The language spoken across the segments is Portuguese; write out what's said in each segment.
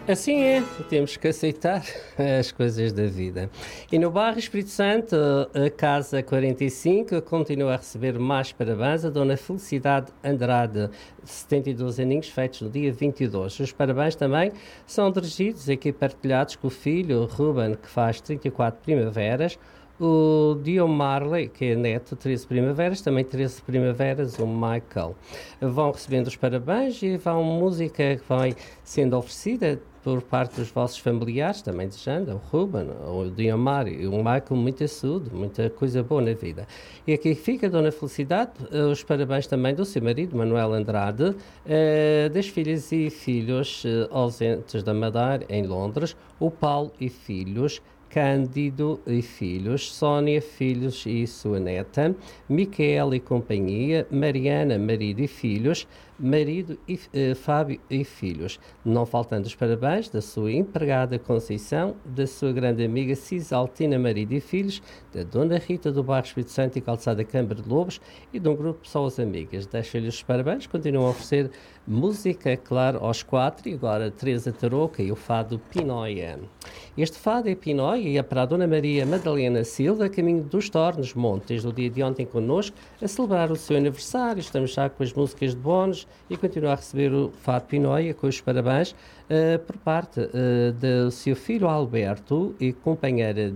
Assim é, temos que aceitar as coisas da vida. E no bairro Espírito Santo, a Casa 45 continua a receber mais parabéns a Dona Felicidade Andrade, 72 aninhos, feitos no dia 22. Os parabéns também são dirigidos aqui partilhados com o filho Ruben, que faz 34 primaveras, o Dion Marley, que é neto, 13 primaveras, também 13 primaveras, o Michael. Vão recebendo os parabéns e vão música que vai sendo oferecida por parte dos vossos familiares, também desejando, o Ruben, o Dion Marley e o Michael, muita saúde, muita coisa boa na vida. E aqui fica, Dona Felicidade, os parabéns também do seu marido, Manuel Andrade, das filhas e filhos ausentes da Madeira, em Londres, o Paulo e filhos, Cândido e filhos, Sónia, filhos e sua neta, Micaela e companhia, Mariana, marido e filhos, marido e Fábio e filhos. Não faltando os parabéns da sua empregada Conceição, da sua grande amiga Cisaltina, marido e filhos, da Dona Rita do bairro Espírito Santo e Calçada Câmara de Lobos e de um grupo de pessoas amigas. Deixo-lhes os parabéns, continuam a oferecer música, claro, aos quatro, e agora Teresa Tarouca e o fado Pinóia. Este fado é Pinóia e é para a Dona Maria Madalena Silva, a caminho dos Tornos Montes, desde o dia de ontem connosco, a celebrar o seu aniversário. Estamos já com as músicas de bónus e continua a receber o fado Pinóia com os parabéns por parte do seu filho Alberto e companheira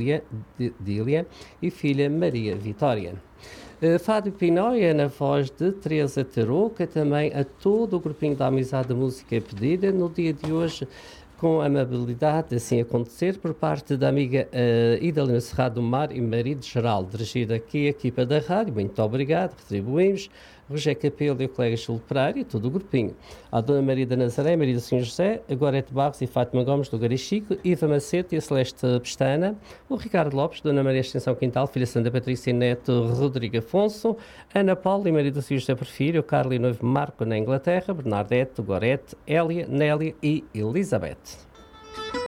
Dília e filha Maria Vitória. Fado Pinóia na voz de Teresa Tarouca, também a todo o grupinho da Amizade da Música Pedida, no dia de hoje, com amabilidade, assim acontecer, por parte da amiga Idalina Serrado do Mar e marido geral, dirigida aqui a equipa da rádio. Muito obrigado, retribuímos. Rogério Capelo e o colega Júlio Pereira e todo o grupinho. A Dona Maria da Nazaré, Maria do Senhor José, a Gorete Barros e Fátima Gomes do Garichico, Iva Macedo e a Celeste Pestana, o Ricardo Lopes, Dona Maria Extensão Quintal, Filha Santa Patrícia e Neto Rodrigo Afonso, Ana Paula e Maria do Senhor José Porfírio, Carla e Noivo Marco na Inglaterra, Bernadette, Gorete, Hélia, Nélia e Elizabeth.